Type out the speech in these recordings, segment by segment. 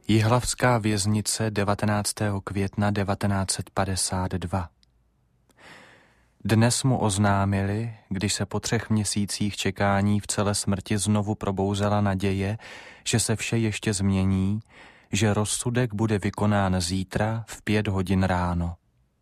Jihlavská věznice 19. května 1952. Dnes mu oznámili, když se po 3 měsících čekání v celé smrti znovu probouzela naděje, že se vše ještě změní, že rozsudek bude vykonán zítra v 5 hodin ráno.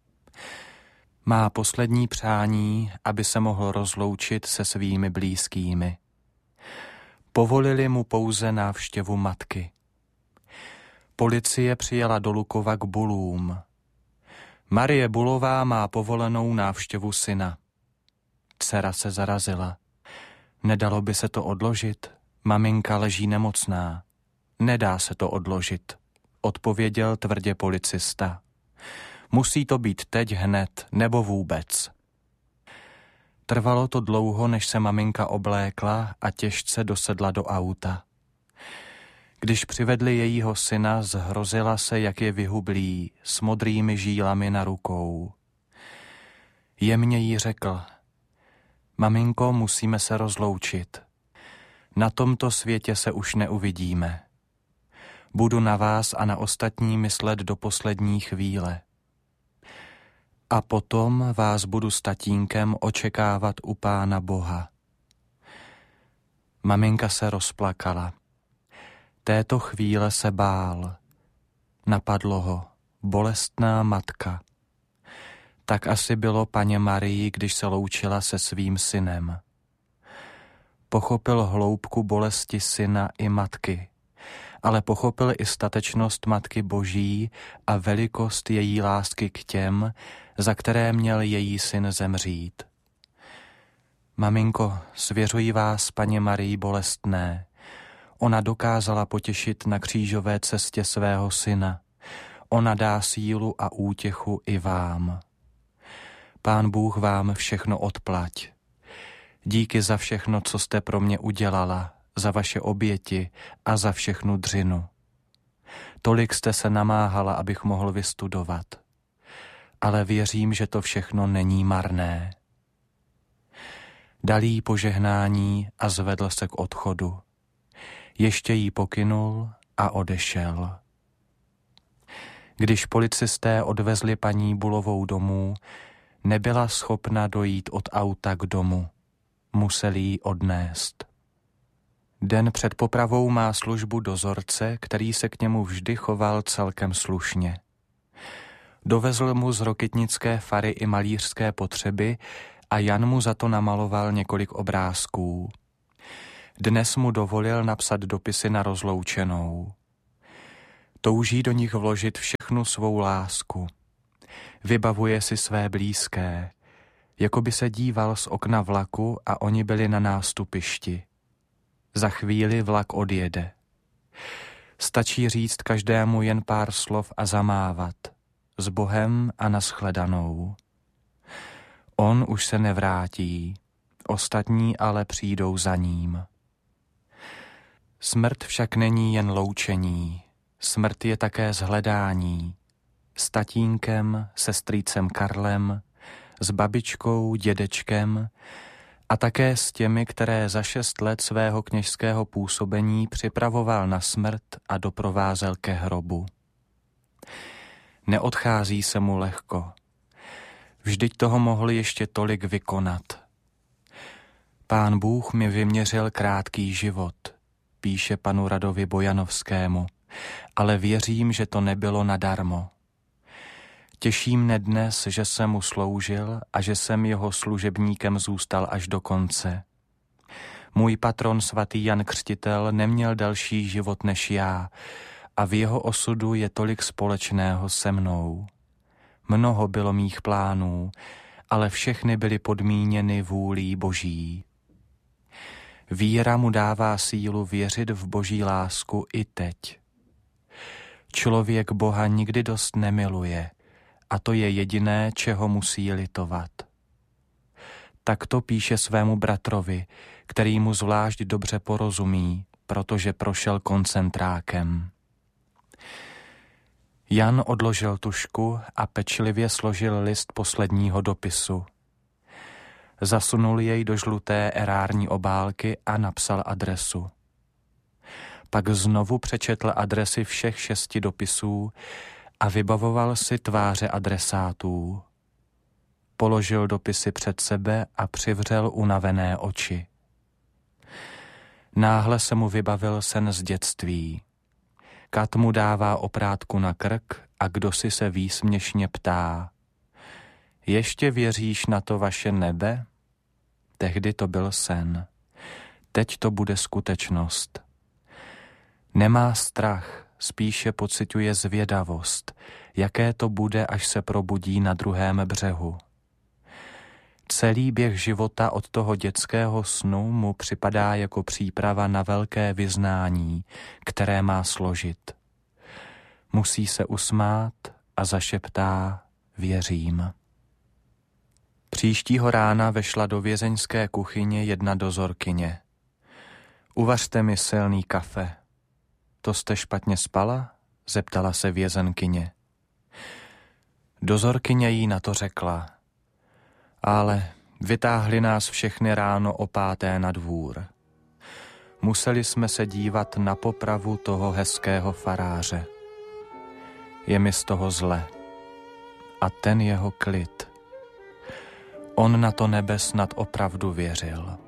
Má poslední přání, aby se mohl rozloučit se svými blízkými. Povolili mu pouze návštěvu matky. Policie přijela do Lukova k Bulům. Marie Bulová má povolenou návštěvu syna. Dcera se zarazila. Nedalo by se to odložit? Maminka leží nemocná. Nedá se to odložit, odpověděl tvrdě policista. Musí to být teď hned, nebo vůbec. Trvalo to dlouho, než se maminka oblékla a těžce dosedla do auta. Když přivedli jejího syna, zhrozila se, jak je vyhublý, s modrými žílami na rukou. Jemně jí řekl: Maminko, musíme se rozloučit. Na tomto světě se už neuvidíme. Budu na vás a na ostatní myslet do poslední chvíle. A potom vás budu s tatínkem očekávat u Pána Boha. Maminka se rozplakala. Této chvíle se bál. Napadlo ho: bolestná matka. Tak asi bylo paně Marii, když se loučila se svým synem. Pochopil hloubku bolesti syna i matky, ale pochopil i statečnost Matky Boží a velikost její lásky k těm, za které měl její syn zemřít. Maminko, svěřuji vás paně Marii bolestné. Ona dokázala potěšit na křížové cestě svého syna. Ona dá sílu a útěchu i vám. Pán Bůh vám všechno odplať. Díky za všechno, co jste pro mě udělala, za vaše oběti a za všechnu dřinu. Tolik jste se namáhala, abych mohl vystudovat. Ale věřím, že to všechno není marné. Dal jí požehnání a zvedl se k odchodu. Ještě jí pokynul a odešel. Když policisté odvezli paní Bulovou domů, nebyla schopna dojít od auta k domu. Museli ji odnést. Den před popravou má službu dozorce, který se k němu vždy choval celkem slušně. Dovezl mu z Rokytnické fary i malířské potřeby a Jan mu za to namaloval několik obrázků. Dnes mu dovolil napsat dopisy na rozloučenou. Touží do nich vložit všechnu svou lásku. Vybavuje si své blízké, jako by se díval z okna vlaku a oni byli na nástupišti. Za chvíli vlak odjede. Stačí říct každému jen pár slov a zamávat. S Bohem a nashledanou. On už se nevrátí, ostatní ale přijdou za ním. Smrt však není jen loučení, smrt je také zhledání. S tatínkem, se strýcem Karlem, s babičkou, dědečkem a také s těmi, které za 6 let svého kněžského působení připravoval na smrt a doprovázel ke hrobu. Neodchází se mu lehko. Vždyť toho mohl ještě tolik vykonat. Pán Bůh mi vyměřil krátký život, píše panu Radovi Bojanovskému, ale věřím, že to nebylo nadarmo. Těší mne dnes, že jsem mu sloužil a že jsem jeho služebníkem zůstal až do konce. Můj patron svatý Jan Křtitel neměl další život než já a v jeho osudu je tolik společného se mnou. Mnoho bylo mých plánů, ale všechny byly podmíněny vůlí Boží. Víra mu dává sílu věřit v Boží lásku i teď. Člověk Boha nikdy dost nemiluje, a to je jediné, čeho musí litovat. Tak to píše svému bratrovi, který mu zvlášť dobře porozumí, protože prošel koncentrákem. Jan odložil tužku a pečlivě složil list posledního dopisu. Zasunul jej do žluté erární obálky a napsal adresu. Pak znovu přečetl adresy všech 6 dopisů a vybavoval si tváře adresátů. Položil dopisy před sebe a přivřel unavené oči. Náhle se mu vybavil sen z dětství. Kat mu dává oprátku na krk a kdosi se výsměšně ptá: ještě věříš na to vaše nebe? Tehdy to byl sen. Teď to bude skutečnost. Nemá strach, spíše pociťuje zvědavost, jaké to bude, až se probudí na druhém břehu. Celý běh života od toho dětského snu mu připadá jako příprava na velké vyznání, které má složit. Musí se usmát a zašeptá: věřím. Příštího rána vešla do vězeňské kuchyně jedna dozorkyně. Uvařte mi silný kafe. To jste špatně spala? Zeptala se vězenkyně. Dozorkyně jí na to řekla: ale vytáhli nás všechny ráno o 5. na dvůr. Museli jsme se dívat na popravu toho hezkého faráře. Je mi z toho zle. A ten jeho klid. On na to nebe snad opravdu věřil.